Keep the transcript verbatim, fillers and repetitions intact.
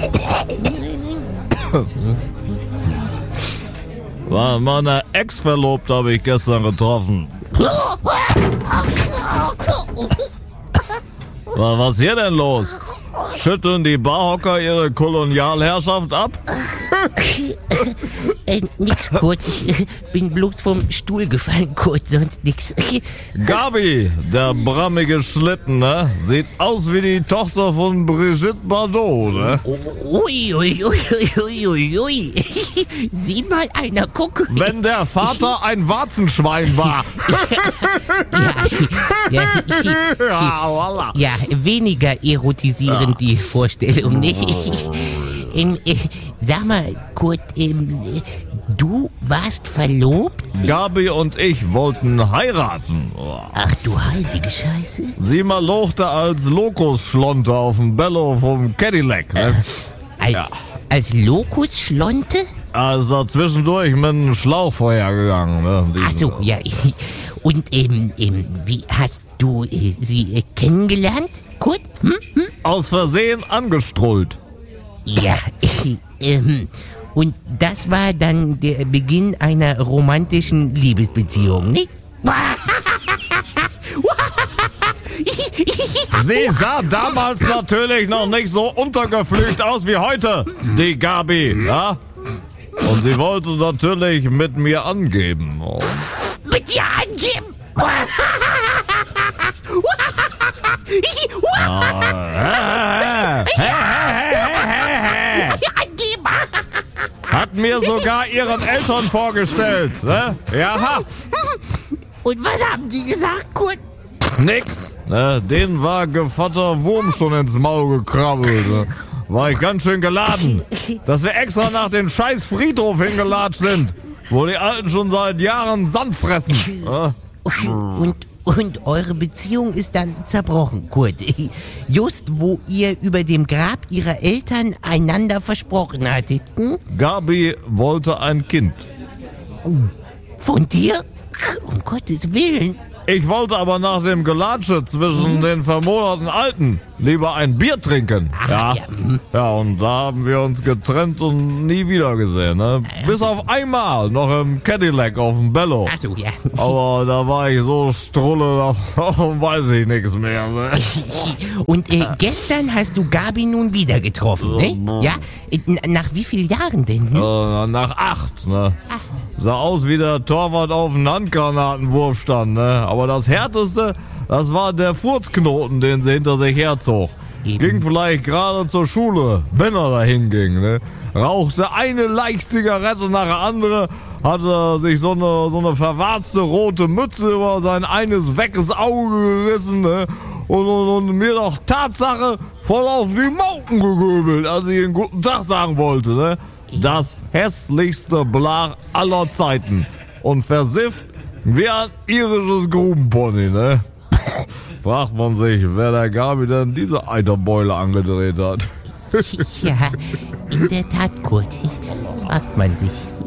Meine Ex-Verlobte habe ich gestern getroffen. Was ist hier denn los? Schütteln die Barhocker ihre Kolonialherrschaft ab? Äh, nix, Kurt. Ich bin bloß vom Stuhl gefallen, Kurt, sonst nix. Gabi, der brammige Schlitten, ne? Sieht aus wie die Tochter von Brigitte Bardot, ne? Ui, ui, ui, ui, ui, ui. Sieh mal einer, guck. Wenn der Vater ein Warzenschwein war. ja, ja, ja, voilà. ja, weniger erotisierend ja. Die Vorstellung, nicht? Ähm, äh, sag mal, Kurt, ähm, du warst verlobt? Gabi und ich wollten heiraten. Oh. Ach du heilige Scheiße. Sie malochte als Lokusschlonte auf dem Bello vom Cadillac. Ne? Äh, als, ja. als Lokusschlonte? Also zwischendurch mit einem Schlauchfeuer gegangen. Ne? Ach so, ja. Und ähm, ähm, wie hast du äh, sie äh, kennengelernt, Kurt? Hm? Hm? Aus Versehen angestrullt. Ja, ähm, und das war dann der Beginn einer romantischen Liebesbeziehung, nicht? Sie sah damals natürlich noch nicht so untergeflügt aus wie heute, die Gabi, ja? Und sie wollte natürlich mit mir angeben. Oh. Mit dir angeben? ah, hä, hä, hä, hä, hä. Hat mir sogar ihren Eltern vorgestellt, ne? Ja. Und was haben die gesagt, Kurt? Nix, ne? Denen war Gevatter Wurm schon ins Maul gekrabbelt, ne? War ich ganz schön geladen, dass wir extra nach den scheiß Friedhof hingelatscht sind, wo die Alten schon seit Jahren Sand fressen. Ne? Und, und eure Beziehung ist dann zerbrochen, Kurt. Just wo ihr über dem Grab ihrer Eltern einander versprochen hattet. Hm? Gabi wollte ein Kind. Von dir? Um Gottes Willen. Ich wollte aber nach dem Gelatsche zwischen hm? den vermoderten Alten lieber ein Bier trinken. Ah, ja. Ja. Hm. ja, und da haben wir uns getrennt und nie wieder gesehen. Ne? Ja. Bis auf einmal noch im Cadillac auf dem Bello. Ach so, ja. Aber da war ich so strulle, da weiß ich nichts mehr. Ne? Und äh, gestern hast du Gabi nun wieder getroffen, ne? Ja? Nach wie vielen Jahren denn? Hm? Äh, nach acht, ne? Ach. Sah aus wie der Torwart auf dem Handgranatenwurf stand, ne? Aber das Härteste, das war der Furzknoten, den sie hinter sich herzog. Eben. Ging vielleicht gerade zur Schule, wenn er dahin ging, ne? Rauchte eine Leichtzigarette nach der andere, hatte sich so eine, so eine verwarzte rote Mütze über sein eines weckes Auge gerissen, ne? Und, und, und mir doch Tatsache voll auf die Mauken gegöbelt, als ich einen guten Tag sagen wollte, ne? Das hässlichste Blach aller Zeiten. Und versifft wie ein irisches Grubenpony, ne? Fragt man sich, wer der Gabi denn diese Eiterbeule angedreht hat. Ja, in der Tat, Kurt. Fragt man sich.